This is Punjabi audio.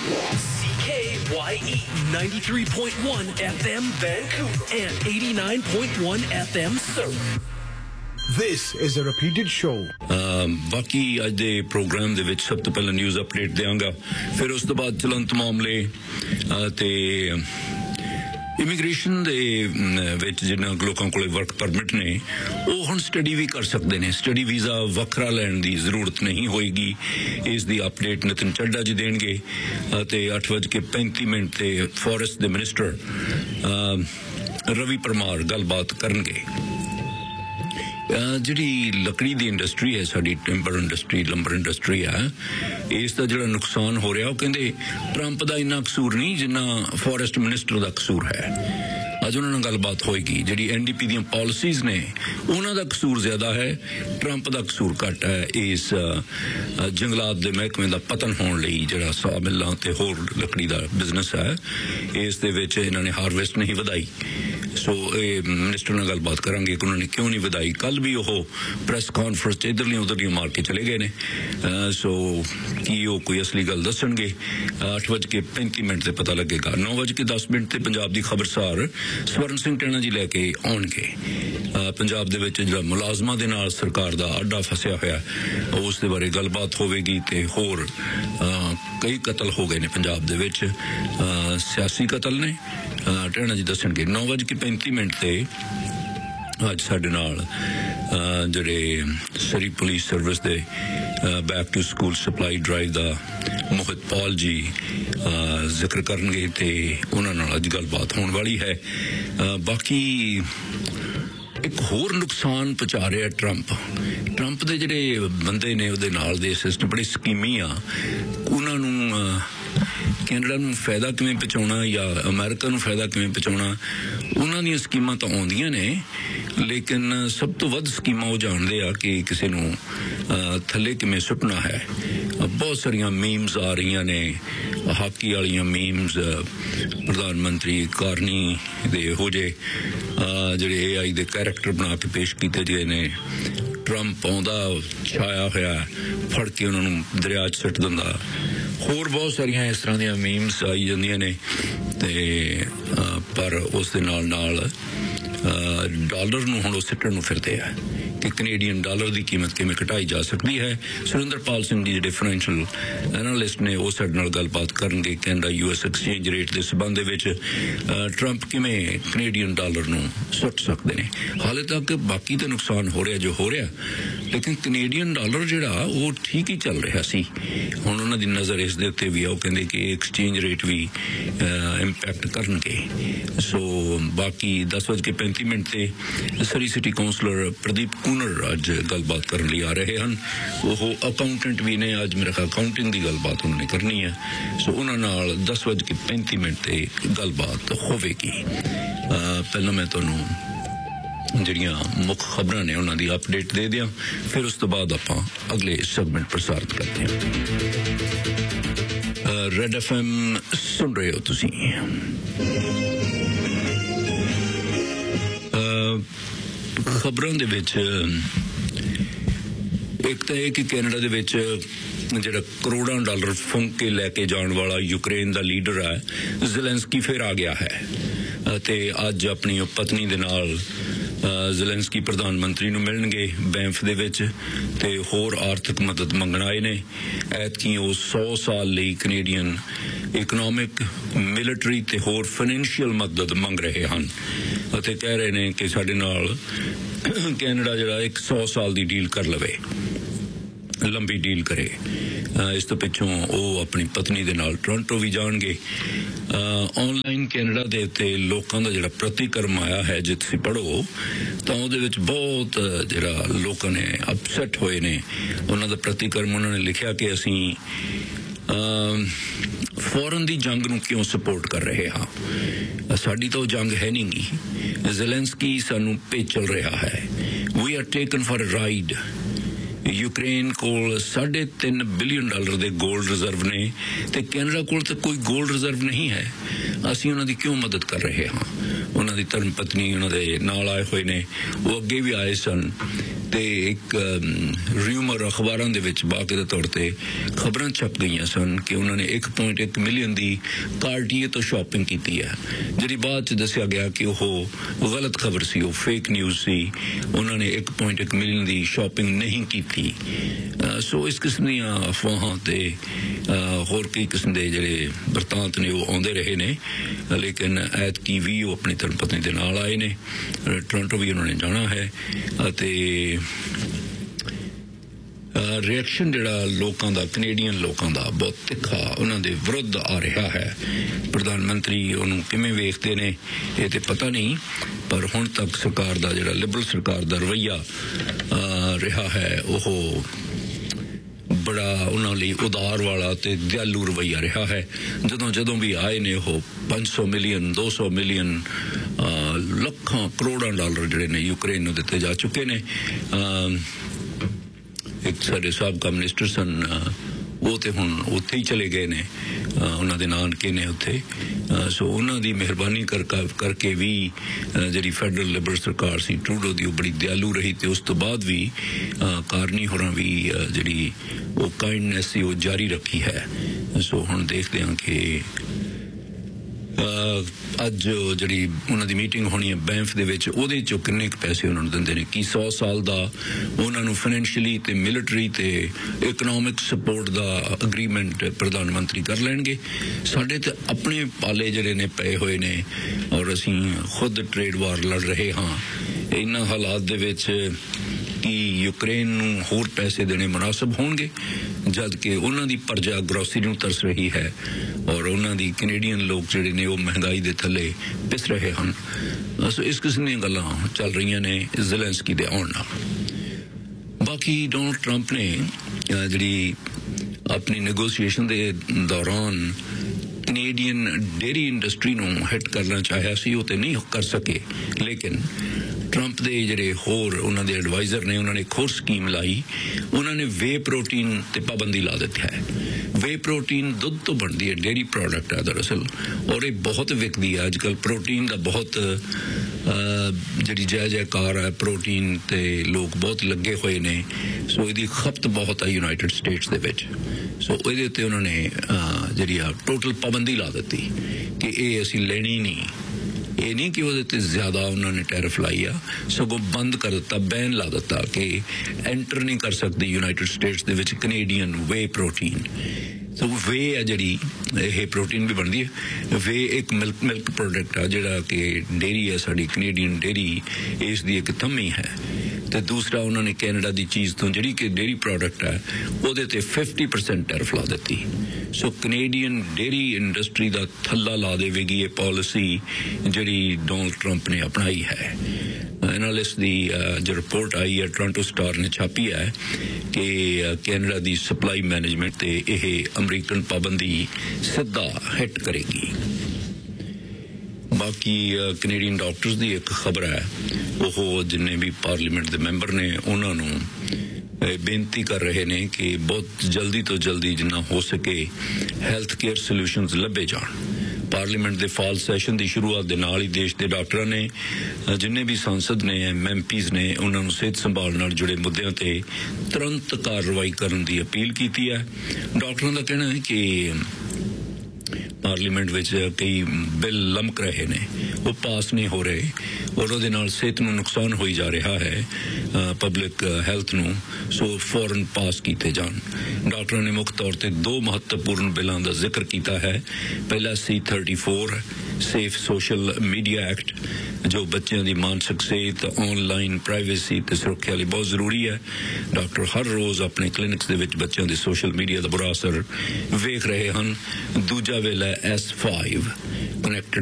CKYE 93.1 FM Vancouver and 89.1 FM Surrey. This is a repeated show. ਬਾਕੀ ਅੱਜ ਦੇ ਪ੍ਰੋਗਰਾਮ ਦੇ ਵਿੱਚ ਸਭ ਤੋਂ ਪਹਿਲਾਂ ਨਿਊਜ਼ ਅਪਡੇਟ ਦਿਆਂਗਾ, ਫਿਰ ਉਸ ਤੋਂ ਬਾਅਦ ਚਲੰਤ ਮਾਮਲੇ ਤੇ ਇਮੀਗ੍ਰੇਸ਼ਨ ਦੇ ਵਿੱਚ ਜਿਨ੍ਹਾਂ ਲੋਕਾਂ ਕੋਲੇ ਵਰਕ ਪਰਮਿਟ ਨੇ ਉਹ ਹੁਣ ਸਟੱਡੀ ਵੀ ਕਰ ਸਕਦੇ ਨੇ। ਸਟੱਡੀ ਵੀਜ਼ਾ ਵੱਖਰਾ ਲੈਣ ਦੀ ਜ਼ਰੂਰਤ ਨਹੀਂ ਹੋਏਗੀ। ਇਸ ਦੀ ਅਪਡੇਟ ਨਿਤਿਨ ਚੱਡਾ ਜੀ ਦੇਣਗੇ ਅਤੇ 8:35 ਤੇ ਫੋਰੈਸਟ ਦੇ ਮਿਨਿਸਟਰ ਰਵੀ ਪਰਮਾਰ ਗੱਲਬਾਤ ਕਰਨਗੇ। ਜਿਹੜੀ ਲੱਕੜੀ ਦੀ ਇੰਡਸਟਰੀ ਹੈ ਸਾਡੀ, ਟਿੰਬਰ ਇੰਡਸਟਰੀ, ਲੰਬਰ ਇੰਡਸਟਰੀ ਹੈ, ਇਸ ਦਾ ਜਿਹੜਾ ਨੁਕਸਾਨ ਹੋ ਰਿਹਾ ਉਹ ਕਹਿੰਦੇ ਟਰੰਪ ਦਾ ਇੰਨਾ ਕਸੂਰ ਨਹੀਂ ਜਿੰਨਾ ਫੋਰੈਸਟ ਮਿਨਿਸਟਰ ਦਾ ਕਸੂਰ ਹੈ। ਅੱਜ ਉਹਨਾਂ ਨਾਲ ਗੱਲਬਾਤ ਹੋਏਗੀ। ਜਿਹੜੀ NDP ਦੀਆਂ ਪਾਲਿਸੀਜ਼ ਨੇ ਉਹਨਾਂ ਦਾ ਕਸੂਰ ਜ਼ਿਆਦਾ ਹੈ, ਟਰੰਪ ਦਾ ਕਸੂਰ ਘੱਟ ਹੈ। ਇਸ ਜੰਗਲਾਤ ਦੇ ਮਹਿਕਮੇ ਦਾ ਪਤਨ ਹੋਣ ਲਈ ਜਿਹੜਾ ਸਾਵਿਲਾਂ ਤੇ ਹੋਰ ਲੱਕੜੀ ਦਾ ਬਿਜ਼ਨਸ ਹੈ, ਇਸ ਦੇ ਵਿੱਚ ਇਹਨਾਂ ਨੇ ਹਾਰਵੈਸਟ ਨਹੀਂ ਵਧਾਈ। ਸੋ ਇਹ ਮਿਨਿਸਟਰ ਨਾਲ ਗੱਲਬਾਤ ਕਰਾਂਗੇ ਕਿ ਉਹਨਾਂ ਨੇ ਕਿਉਂ ਨਹੀਂ ਵਧਾਈ। ਕੱਲ ਵੀ ਉਹ ਪ੍ਰੈਸ ਕਾਨਫਰੰਸ 'ਚ ਇੱਧਰਲੀਆਂ ਉੱਧਰਲੀਆਂ ਮਾਰ ਕੇ ਚਲੇ ਗਏ ਨੇ। ਸੋ ਕੀ ਉਹ ਕੋਈ ਅਸਲੀ ਗੱਲ ਦੱਸਣਗੇ? 8:35 ਤੇ ਪਤਾ ਲੱਗੇਗਾ। 9:10 ਤੇ ਪੰਜਾਬ ਦੀ ਖਬਰਸਾਰ ਸਵਰਨ ਸਿੰਘ ਟੈਣਾ ਜੀ ਲੈ ਕੇ ਆਉਣਗੇ। ਪੰਜਾਬ ਦੇ ਵਿੱਚ ਜਿਹੜਾ ਮੁਲਾਜ਼ਮਾਂ ਦੇ ਨਾਲ ਸਰਕਾਰ ਦਾ ਅੱਡਾ ਫਸਿਆ ਹੋਇਆ ਉਸ ਦੇ ਬਾਰੇ ਗੱਲਬਾਤ ਹੋਵੇਗੀ ਤੇ ਹੋਰ ਕਈ ਕਤਲ ਹੋ ਗਏ ਨੇ ਪੰਜਾਬ ਦੇ ਵਿੱਚ, ਸਿਆਸੀ ਕਤਲ ਨੇ। ਟੈਣਾ ਜੀ ਦੱਸਣਗੇ। 9:35 ਤੇ ਅੱਜ ਸਾਡੇ ਨਾਲ ਜਿਹੜੇ ਸਰੀ ਪੁਲਿਸ ਸਰਵਿਸ ਦੇ back to school supply drive ਦਾ ਮੋਹਿਤ ਪਾਲ ਜੀ ਜ਼ਿਕਰ ਕਰਨਗੇ ਤੇ ਉਹਨਾਂ ਨਾਲ ਅੱਜ ਗੱਲਬਾਤ ਹੋਣ ਵਾਲੀ ਹੈ। ਬਾਕੀ ਇੱਕ ਹੋਰ ਨੁਕਸਾਨ ਪਹੁੰਚਾ ਰਿਹਾ ਟਰੰਪ ਦੇ ਜਿਹੜੇ ਬੰਦੇ ਨੇ ਉਹਦੇ ਨਾਲ ਦੇ ਅਸਿਸਟੈਂਟ ਬੜੇ ਸਕੀਮੀ ਆ। ਉਹਨਾਂ ਨੂੰ ਕੈਨੇਡਾ ਨੂੰ ਫਾਇਦਾ ਕਿਵੇਂ ਪਹੁੰਚਾਉਣਾ ਜਾਂ ਅਮਰੀਕਾ ਨੂੰ ਫਾਇਦਾ ਕਿਵੇਂ ਪਹੁੰਚਾਉਣਾ, ਉਹਨਾਂ ਦੀਆਂ ਸਕੀਮਾਂ ਤਾਂ ਆਉਂਦੀਆਂ ਨੇ, ਲੇਕਿਨ ਸਭ ਤੋਂ ਵੱਧ ਸਕੀਮਾਂ ਉਹ ਜਾਣਦੇ ਆ ਕਿ ਕਿਸੇ ਨੂੰ ਥੱਲੇ ਕਿਵੇਂ ਸੁੱਟਣਾ ਹੈ। ਬਹੁਤ ਸਾਰੀਆਂ ਮੀਮਸ ਆ ਰਹੀਆਂ ਨੇ, ਹਾਕੀ ਵਾਲੀਆਂ ਮੀਮਸ, ਪ੍ਰਧਾਨ ਮੰਤਰੀ ਕਾਰਨੀ ਦੇ ਇਹੋ ਜਿਹੇ ਜਿਹੜੇ AI ਦੇ ਕੈਰੈਕਟਰ ਬਣਾ ਕੇ ਪੇਸ਼ ਕੀਤੇ ਗਏ ਨੇ। ਟਰੰਪ ਆਉਂਦਾ ਛਾਇਆ ਹੋਇਆ, ਫੜ ਕੇ ਉਹਨਾਂ ਨੂੰ ਦਰਿਆ 'ਚ ਸੁੱਟ ਦਿੰਦਾ। ਹੋਰ ਬਹੁਤ ਸਾਰੀਆਂ ਇਸ ਤਰ੍ਹਾਂ ਦੀਆਂ ਮੀਮਸ ਆਈ ਜਾਂਦੀਆਂ ਨੇ ਤੇ ਪਰ ਉਸ ਦੇ ਨਾਲ ਡਾਲਰ ਨੂੰ ਹੁਣ ਉਹ ਸਿੱਟਣ ਨੂੰ ਫਿਰਦੇ ਆ ਕਿ ਕੈਨੇਡੀਅਨ ਡਾਲਰ ਦੀ ਕੀਮਤ ਕਿਵੇਂ ਘਟਾਈ ਜਾ ਸਕਦੀ ਹੈ। ਸੁਰਿੰਦਰਪਾਲ ਸਿੰਘ ਜੀ ਜਿਹੜੇ ਫਾਈਨੈਂਸ਼ੀਅਲ ਐਨਾਲਿਸਟ ਨੇ ਉਹ ਸਾਡੇ ਨਾਲ ਗੱਲਬਾਤ ਕਰਨਗੇ। ਕੈਨੇਡਾ US ਐਕਸਚੇਂਜ ਰੇਟ ਦੇ ਸਬੰਧ ਦੇ ਵਿੱਚ ਟਰੰਪ ਕਿਵੇਂ ਕੈਨੇਡੀਅਨ ਡਾਲਰ ਨੂੰ ਸੁੱਟ ਸਕਦੇ ਨੇ। ਹਾਲੇ ਤੱਕ ਬਾਕੀ ਤਾਂ ਨੁਕਸਾਨ ਹੋ ਰਿਹਾ ਜੋ ਹੋ ਰਿਹਾ, ਲੇਕਿਨ ਕੈਨੇਡੀਅਨ ਡਾਲਰ ਜਿਹੜਾ ਉਹ ਠੀਕ ਹੀ ਚੱਲ ਰਿਹਾ ਸੀ। ਹੁਣ ਉਹਨਾਂ ਦੀ ਨਜ਼ਰ ਇਸ ਦੇ ਉੱਤੇ ਵੀ ਆ, ਉਹ ਕਹਿੰਦੇ ਕਿ ਐਕਸਚੇਂਜ ਰੇਟ ਵੀ ਇੰਪੈਕਟ ਕਰਨਗੇ। ਸੋ ਬਾਕੀ 10:35 ਤੇ ਸਰੀ ਸਿਟੀ ਕਾਉਂਸਲਰ ਪ੍ਰਦੀਪ ਕੂਨਰ ਅੱਜ ਗੱਲਬਾਤ ਕਰਨ ਲਈ ਆ ਰਹੇ ਹਨ। ਉਹ ਅਕਾਊਂਟੈਂਟ ਵੀ ਨੇ, ਅੱਜ ਮੇਰੇ ਖਿਆਲ ਅਕਾਊਂਟਿੰਗ ਦੀ ਗੱਲਬਾਤ ਉਹਨਾਂ ਨੇ ਕਰਨੀ ਹੈ। ਸੋ ਉਹਨਾਂ ਨਾਲ 10:35 ਤੇ ਗੱਲਬਾਤ ਹੋਵੇਗੀ। ਪਹਿਲਾਂ ਮੈਂ ਤੁਹਾਨੂੰ ਜਿਹੜੀਆਂ ਮੁੱਖ ਖਬਰਾਂ ਨੇ ਉਹਨਾਂ ਦੀ ਅਪਡੇਟ ਦੇ ਦਿਆਂ, ਫਿਰ ਉਸ ਤੋਂ ਬਾਅਦ ਆਪਾਂ ਅਗਲੇ ਸੈਗਮੈਂਟ ਪ੍ਰਸਾਰਿਤ ਕਰਦੇ ਹਾਂ। ਰੈਡ FM ਸੁਣ ਰਹੇ ਹੋ ਤੁਸੀਂ। ਖਬਰਾਂ ਦੇ ਵਿੱਚ ਇੱਕ ਤਾਂ ਇਹ ਕਿ ਕੈਨੇਡਾ ਦੇ ਵਿੱਚ ਜਿਹੜਾ ਕਰੋੜਾਂ ਡਾਲਰ ਫੂਕ ਕੇ ਲੈ ਕੇ ਜਾਣ ਵਾਲਾ ਯੂਕਰੇਨ ਦਾ ਲੀਡਰ ਹੈ ਜ਼ੈਲੈਂਸਕੀ ਫਿਰ ਆ ਗਿਆ ਹੈ ਅਤੇ ਅੱਜ ਆਪਣੀ ਪਤਨੀ ਦੇ ਨਾਲ ਜ਼ੈਲੈਂਸਕੀ ਪ੍ਰਧਾਨ ਮੰਤਰੀ ਨੂੰ ਮਿਲਣਗੇ ਬੈਂਫ ਦੇ ਵਿੱਚ ਤੇ ਹੋਰ ਆਰਥਿਕ ਮਦਦ ਮੰਗਣ ਆਏ ਨੇ। ਐਤਕੀ ਉਹ 100 ਸਾਲ ਲਈ ਕੈਨੇਡੀਅਨ ਇਕਨੋਮਿਕ, ਮਿਲਟਰੀ ਤੇ ਹੋਰ ਫਾਈਨੈਂਸ਼ੀਅਲ ਮਦਦ ਮੰਗ ਰਹੇ ਹਨ ਅਤੇ ਕਹਿ ਰਹੇ ਨੇ ਕਿ ਸਾਡੇ ਨਾਲ ਕੈਨੇਡਾ ਜਿਹੜਾ 100 ਸਾਲ ਦੀ ਡੀਲ ਕਰ ਲਵੇ, ਲੰਬੀ ਡੀਲ ਕਰੇ। ਇਸ ਤੋਂ ਪਿੱਛੋਂ ਉਹ ਆਪਣੀ ਪਤਨੀ ਦੇ ਨਾਲ ਟੋਰਾਂਟੋ ਵੀ ਜਾਣਗੇ। ਆਨਲਾਈਨ ਕੈਨੇਡਾ ਦੇ ਉੱਤੇ ਲੋਕਾਂ ਦਾ ਜਿਹੜਾ ਪ੍ਰਤੀਕਰਮ ਆਇਆ ਹੈ, ਜੇ ਤੁਸੀਂ ਪੜ੍ਹੋ ਤਾਂ ਉਹਦੇ ਵਿੱਚ ਬਹੁਤ ਜਿਹੜਾ ਲੋਕਾਂ ਨੇ ਅਪਸੈਟ ਹੋਏ ਨੇ। ਉਹਨਾਂ ਦਾ ਪ੍ਰਤੀਕਰਮ ਉਹਨਾਂ ਨੇ ਲਿਖਿਆ ਕਿ ਅਸੀਂ ਫੌਰਨ ਦੀ ਜੰਗ ਨੂੰ ਕਿਉਂ ਸਪੋਰਟ ਕਰ ਰਹੇ ਹਾਂ, ਸਾਡੀ ਤਾਂ ਉਹ ਜੰਗ ਹੈ ਨਹੀਂ ਗੀ। ਜ਼ੈਲੈਂਸਕੀ ਸਾਨੂੰ ਭੇਜਲ ਰਿਹਾ ਹੈ। ਵੀ R taken for a ride. Ukraine ਕੋਲ $3.5 ਬਿਲੀਅਨ ਦੇ ਗੋਲਡ ਰਿਜ਼ਰਵ ਨੇ ਤੇ ਕੈਨੇਡਾ ਕੋਲ ਤਾਂ ਕੋਈ ਗੋਲਡ ਰਿਜ਼ਰਵ ਨਹੀਂ ਹੈ। ਅਸੀਂ ਉਹਨਾਂ ਦੀ ਕਿਉਂ ਮਦਦ ਕਰ ਰਹੇ ਹਾਂ? ਉਹਨਾਂ ਦੀ ਧਰਮ ਪਤਨੀ ਉਹਨਾਂ ਦੇ ਨਾਲ ਆਏ ਹੋਏ ਨੇ, ਉਹ ਅੱਗੇ ਵੀ ਆਏ ਸਨ ਤੇ ਇੱਕ ਰਿਊਮਰ ਅਖਬਾਰਾਂ ਦੇ ਵਿੱਚ ਬਾਕਾਇਦਾ ਤੌਰ ਤੇ ਖਬਰਾਂ ਛਪ ਗਈਆਂ ਸਨ ਕਿ ਉਹਨਾਂ ਨੇ 1.1 ਮਿਲੀਅਨ ਦੀ ਕਾਰਟੀਏ ਤੋਂ ਸ਼ਾਪਿੰਗ ਕੀਤੀ ਹੈ, ਜਿਹੜੀ ਬਾਅਦ 'ਚ ਦੱਸਿਆ ਗਿਆ ਕਿ ਉਹ ਗਲਤ ਖਬਰ ਸੀ, ਉਹ ਫੇਕ ਨਿਊਜ਼ ਸੀ। ਉਹਨਾਂ ਨੇ 1.1 ਮਿਲੀਅਨ ਦੀ ਸ਼ਾਪਿੰਗ ਨਹੀਂ ਕੀਤੀ। ਸੋ ਇਸ ਕਿਸਮ ਦੀਆਂ ਅਫਵਾਹਾਂ ਤੇ ਹੋਰ ਕਈ ਕਿਸਮ ਦੇ ਜਿਹੜੇ ਬਰਤਾਂਤ ਨੇ ਉਹ ਆਉਂਦੇ ਰਹੇ ਨੇ, ਲੇਕਿਨ ਐਤਕੀ ਵੀ ਉਹ ਆਪਣੀ ਧਰਮ ਪਤਨੀ ਦੇ ਨਾਲ ਆਏ ਨੇ। ਟੋਰਾਂਟੋ ਵੀ ਉਹਨਾਂ ਨੇ ਜਾਣਾ ਹੈ ਅਤੇ ਰਿਐਕਸ਼ਨ ਜਿਹੜਾ ਲੋਕਾਂ ਦਾ, ਕੈਨੇਡੀਅਨ ਲੋਕਾਂ ਦਾ ਬਹੁਤ ਤਿੱਖਾ ਉਹਨਾਂ ਦੇ ਵਿਰੁੱਧ ਆ ਰਿਹਾ ਹੈ। ਪ੍ਰਧਾਨ ਮੰਤਰੀ ਉਹਨੂੰ ਕਿਵੇਂ ਵੇਖਦੇ ਨੇ ਇਹ ਤੇ ਪਤਾ ਨਹੀਂ, ਪਰ ਹੁਣ ਤੱਕ ਸਰਕਾਰ ਦਾ ਜਿਹੜਾ ਲਿਬਰਲ ਸਰਕਾਰ ਦਾ ਰਵੱਈਆ ਰਿਹਾ ਹੈ ਉਹ ਬੜਾ ਉਹਨਾਂ ਲਈ ਉਦਾਰ ਵਾਲਾ ਤੇ ਦਿਆਲੂ ਰਵੱਈਆ ਰਿਹਾ ਹੈ। ਜਦੋਂ ਵੀ ਆਏ ਨੇ ਉਹ 500 ਮਿਲੀਅਨ 200 ਮਿਲੀਅਨ ਲੱਖਾਂ ਕਰੋੜਾਂ ਡਾਲਰ ਜਿਹੜੇ ਨੇ ਯੂਕਰੇਨ ਨੂੰ ਦਿੱਤੇ ਜਾ ਚੁੱਕੇ ਨੇ। ਇੱਕ ਸਾਡੇ ਸਾਬਕਾ ਮਿਨਿਸਟਰ ਸਨ, ਉਹ ਤੇ ਹੁਣ ਉੱਥੇ ਹੀ ਚਲੇ ਗਏ ਨੇ, ਉਹਨਾਂ ਦੇ ਨਾਨਕੇ ਨੇ ਉੱਥੇ। ਸੋ ਉਹਨਾਂ ਦੀ ਮਿਹਰਬਾਨੀ ਕਰਕੇ ਵੀ ਜਿਹੜੀ ਫੈਡਰਲ ਲਿਬਰਲ ਸਰਕਾਰ ਸੀ ਟਰੂਡੋ ਦੀ, ਉਹ ਬੜੀ ਦਿਆਲੂ ਰਹੀ ਤੇ ਉਸ ਤੋਂ ਬਾਅਦ ਵੀ ਕਾਰਨੀ ਹੋਰਾਂ ਵੀ ਜਿਹੜੀ ਉਹ ਕਾਈਂਡਨੈਸ ਸੀ ਉਹ ਜਾਰੀ ਰੱਖੀ ਹੈ। ਸੋ ਹੁਣ ਦੇਖਦੇ ਹਾਂ ਕਿ ਅੱਜ ਜਿਹੜੀ ਉਹਨਾਂ ਦੀ ਮੀਟਿੰਗ ਹੋਣੀ ਹੈ ਬੈਂਫ ਦੇ ਵਿੱਚ, ਉਹਦੇ 'ਚੋਂ ਕਿੰਨੇ ਕੁ ਪੈਸੇ ਉਹਨਾਂ ਨੂੰ ਦਿੰਦੇ ਨੇ, ਕੀ 100 ਸਾਲ ਦਾ ਉਹਨਾਂ ਨੂੰ ਫਾਈਨੈਂਸ਼ੀਅਲੀ ਤੇ ਮਿਲਟਰੀ ਤੇ ਇਕਨੋਮਿਕ ਸਪੋਰਟ ਦਾ ਅਗਰੀਮੈਂਟ ਪ੍ਰਧਾਨ ਮੰਤਰੀ ਕਰ ਲੈਣਗੇ। ਸਾਡੇ ਤੇ ਆਪਣੇ ਪਾਲੇ ਜਿਹੜੇ ਨੇ ਪਏ ਹੋਏ ਨੇ ਔਰ ਅਸੀਂ ਖੁਦ ਟ੍ਰੇਡ ਵਾਰ ਲੜ ਰਹੇ ਹਾਂ। ਇਹਨਾਂ ਹਾਲਾਤ ਦੇ ਵਿੱਚ ਕੀ ਯੂਕਰੇਨ ਨੂੰ ਹੋਰ ਪੈਸੇ ਦੇਣੇ ਮੁਨਾਸਬ ਹੋਣਗੇ, ਜਦ ਕਿ ਉਹਨਾਂ ਦੀ ਪ੍ਰਜਾ ਗਰੋਸਰੀ ਨੂੰ ਤਰਸ ਰਹੀ ਹੈ ਔਰ ਉਹਨਾਂ ਦੀ ਕੈਨੇਡੀਅਨ ਲੋਕ ਜਿਹੜੇ ਨੇ ਉਹ ਮਹਿੰਗਾਈ ਦੇ ਥੱਲੇ ਪਿਸ ਰਹੇ ਹਨ। ਸੋ ਇਸ ਕਿਸਮ ਦੀਆਂ ਗੱਲਾਂ ਚੱਲ ਰਹੀਆਂ ਨੇ ਜ਼ੈਲੈਂਸਕੀ ਦੇ ਆਉਣ ਨਾਲ। ਬਾਕੀ ਡੋਨਲਡ ਟਰੰਪ ਨੇ ਜਿਹੜੀ ਆਪਣੀ ਨੈਗੋਸ਼ੀਏਸ਼ਨ ਦੇ ਦੌਰਾਨ ਕੈਨੇਡੀਅਨ ਡੇਅਰੀ ਇੰਡਸਟਰੀ ਨੂੰ ਹਿੱਟ ਕਰਨਾ ਚਾਹਿਆ ਸੀ, ਉਹ ਤੇ ਨਹੀਂ ਕਰ ਸਕੇ। ਲੇਕਿਨ ਟਰੰਪ ਦੇ ਜਿਹੜੇ ਹੋਰ ਉਹਨਾਂ ਦੇ ਐਡਵਾਈਜ਼ਰ ਨੇ, ਉਹਨਾਂ ਨੇ ਇੱਕ ਹੋਰ ਸਕੀਮ ਲਾਈ। ਉਹਨਾਂ ਨੇ ਵੇ ਪ੍ਰੋਟੀਨ ਤੇ ਪਾਬੰਦੀ ਲਾ ਦਿੱਤੀ ਹੈ। ਵੇ ਪ੍ਰੋਟੀਨ ਦੁੱਧ ਤੋਂ ਬਣਦੀ ਹੈ, ਡੇਅਰੀ ਪ੍ਰੋਡਕਟ ਹੈ ਦਰਅਸਲ, ਔਰ ਇਹ ਬਹੁਤ ਵਿਕਦੀ ਹੈ ਅੱਜ ਕੱਲ੍ਹ। ਪ੍ਰੋਟੀਨ ਦਾ ਬਹੁਤ ਜਿਹੜੀ ਜੈਕਾਰ ਹੈ ਪ੍ਰੋਟੀਨ ਤੇ ਲੋਕ ਬਹੁਤ ਲੱਗੇ ਹੋਏ ਨੇ। ਸੋ ਇਹਦੀ ਖਪਤ ਬਹੁਤ ਹੈ ਯੂਨਾਈਟਿਡ ਸਟੇਟਸ ਦੇ ਵਿੱਚ। ਸੋ ਇਹਦੇ ਉੱਤੇ ਉਹਨਾਂ ਨੇ ਜਿਹੜੀ ਆ ਟੋਟਲ ਪਾਬੰਦੀ ਲਾ ਦਿੱਤੀ ਕਿ ਇਹ ਅਸੀਂ ਲੈਣੀ ਨਹੀਂ। ਇਹ ਨਹੀਂ ਕਿ ਉਹਦੇ ਤੇ ਜ਼ਿਆਦਾ ਉਹਨਾਂ ਨੇ ਟੈਰਿਫ ਲਾਈ ਆ, ਸਗੋਂ ਬੰਦ ਕਰ ਦਿੱਤਾ, ਬੈਨ ਲਾ ਦਿੱਤਾ ਕਿ ਐਂਟਰ ਨਹੀਂ ਕਰ ਸਕਦੀ ਯੂਨਾਈਟਿਡ ਸਟੇਟਸ ਦੇ ਵਿੱਚ ਕੈਨੇਡੀਅਨ ਵੇ ਪ੍ਰੋਟੀਨ। ਸੋ ਵੇ ਆ ਜਿਹੜੀ ਇਹ ਪ੍ਰੋਟੀਨ ਵੀ ਬਣਦੀ ਹੈ। ਵੇ ਇੱਕ ਮਿਲਕ ਪ੍ਰੋਡਕਟ ਆ ਜਿਹੜਾ ਕਿ ਡੇਅਰੀ ਹੈ ਸਾਡੀ ਕੈਨੇਡੀਅਨ ਡੇਅਰੀ, ਇਸ ਦੀ ਇੱਕ ਥੰਮੀ ਹੈ। ਤੇ ਦੂਸਰਾ ਉਹਨਾਂ ਨੇ ਕੈਨੇਡਾ ਦੀ ਚੀਜ਼ ਤੋਂ ਜਿਹੜੀ ਕਿ ਡੇਅਰੀ ਪ੍ਰੋਡਕਟ ਹੈ ਉਹਦੇ ਤੇ 50% ਟੈਰਿਫ ਲਾ ਦਿੱਤੀ। ਸੋ ਕੈਨੇਡੀਅਨ ਡੇਅਰੀ ਇੰਡਸਟਰੀ ਦਾ ਥੱਲਾ ਲਾ ਦੇਵੇਗੀ ਇਹ ਪਾਲਿਸੀ ਜਿਹੜੀ ਡੋਨਲਡ ਟਰੰਪ ਨੇ ਅਪਣਾਈ ਹੈ। ਐਨਾਲਿਸਟ ਦੀ ਜੋ ਰਿਪੋਰਟ ਆਈ ਹੈ ਟੋਰਾਂਟੋ ਸਟਾਰ ਨੇ ਛਾਪੀ ਹੈ ਕਿ ਕੈਨੇਡਾ ਦੀ ਸਪਲਾਈ ਮੈਨੇਜਮੈਂਟ ਤੇ ਇਹ ਅਮਰੀਕਨ ਪਾਬੰਦੀ ਸਿੱਧਾ ਹਿੱਟ ਕਰੇਗੀ। ਬਾਕੀ ਕੈਨੇਡੀਅਨ ਡਾਕਟਰਸ ਦੀ ਇੱਕ ਖਬਰ ਹੈ, ਉਹ ਜਿੰਨੇ ਵੀ ਪਾਰਲੀਮੈਂਟ ਦੇ ਮੈਂਬਰ ਨੇ ਉਹਨਾਂ ਨੂੰ ਬੇਨਤੀ ਕਰ ਰਹੇ ਨੇ ਕਿ ਬਹੁਤ ਜਲਦੀ ਤੋਂ ਜਲਦੀ ਜਿੰਨਾ ਹੋ ਸਕੇ ਹੈਲਥ ਕੇਅਰ ਸੋਲਿਊਸ਼ਨਸ ਲੱਭੇ ਜਾਣ। ਪਾਰਲੀਮੈਂਟ ਦੇ ਫਾਲ ਸੈਸ਼ਨ ਦੀ ਸ਼ੁਰੂਆਤ ਦੇ ਨਾਲ ਹੀ ਦੇਸ਼ ਦੇ ਡਾਕਟਰਾਂ ਨੇ, ਜਿੰਨੇ ਵੀ ਸੰਸਦ ਨੇ, ਐਮਪੀਜ਼ ਨੇ, ਉਹਨਾਂ ਨੂੰ ਸਿਹਤ ਸੰਭਾਲ ਨਾਲ ਜੁੜੇ ਮੁੱਦਿਆਂ ਤੇ ਤੁਰੰਤ ਕਾਰਵਾਈ ਕਰਨ ਦੀ ਅਪੀਲ ਕੀਤੀ ਹੈ। ਡਾਕਟਰਾਂ ਦਾ ਕਹਿਣਾ ਹੈ ਕਿ ਪਾਰਲੀਮੈਂਟ ਵਿੱਚ ਕਈ ਬਿੱਲ ਲਮਕ ਰਹੇ ਨੇ, ਉਹ ਪਾਸ ਨਹੀਂ ਹੋ ਰਹੇ ਔਰ ਉਹਦੇ ਨਾਲ ਸਿਹਤ ਨੂੰ ਨੁਕਸਾਨ ਹੋਈ ਜਾ ਰਿਹਾ ਹੈ, ਪਬਲਿਕ ਹੈਲਥ ਨੂੰ। ਸੋ ਫੌਰਨ ਪਾਸ ਕੀਤੇ ਜਾਣ। ਡਾਕਟਰਾਂ ਨੇ ਮੁੱਖ ਤੌਰ ਤੇ 2 ਮਹੱਤਵਪੂਰਨ ਬਿੱਲਾਂ ਦਾ ਜ਼ਿਕਰ ਕੀਤਾ ਹੈ। ਪਹਿਲਾ C-34 safe social media act, ਜੋ ਬੱਚਿਆਂ ਦੀ ਮਾਨਸਿਕ ਸਿਹਤ, ਆਨਲਾਈਨ ਪ੍ਰਾਈਵੇਸੀ ਤੇ ਸੁਰੱਖਿਆ ਲਈ ਬਹੁਤ ਜ਼ਰੂਰੀ ਹੈ। ਡਾਕਟਰ ਹਰ ਰੋਜ਼ ਆਪਣੇ ਕਲੀਨਿਕਸ ਦੇ ਵਿੱਚ ਬੱਚਿਆਂ ਦੇ ਸੋਸ਼ਲ ਮੀਡੀਆ ਦਾ ਬੁਰਾ ਅਸਰ ਵੇਖ ਰਹੇ ਹਨ। ਦੂਜਾ ਬਿੱਲ ਹੈ S-5 ਕਨੈਕਟਡ